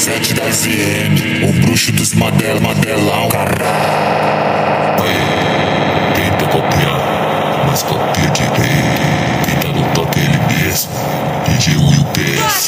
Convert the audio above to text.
7 da SM, o bruxo dos madelão, caralho. Aí, tenta copiar, mas copia direito. Quem tá no toque é ele mesmo.